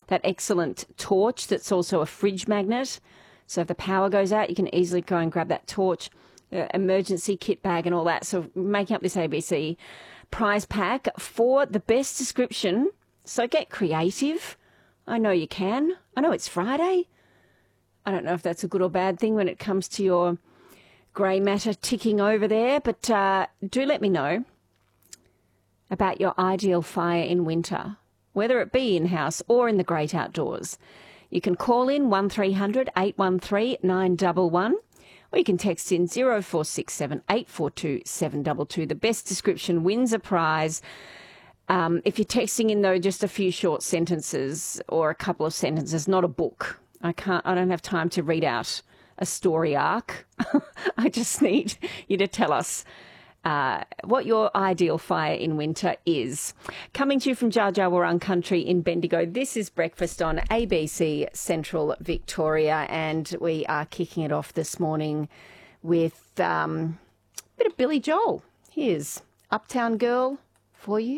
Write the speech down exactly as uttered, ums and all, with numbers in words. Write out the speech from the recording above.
that excellent torch that's also a fridge magnet. So if the power goes out, you can easily go and grab that torch, uh, emergency kit bag and all that. So making up this A B C prize pack for the best description. So get creative. I know you can. I know it's Friday. I don't know if that's a good or bad thing when it comes to your grey matter ticking over there, but uh, do let me know about your ideal fire in winter, whether it be in-house or in the great outdoors. You can call in one three hundred eight one three nine one one, or you can text in zero four six seven eight four two seven two two. The best description wins a prize. Um, if you're texting in, though, just a few short sentences or a couple of sentences, not a book. I can't. I don't have time to read out a story arc. I just need you to tell us uh, what your ideal fire in winter is. Coming to you from Dja Dja Wurrung country in Bendigo, this is Breakfast on A B C Central Victoria, and we are kicking it off this morning with um, a bit of Billy Joel. Here's Uptown Girl for you.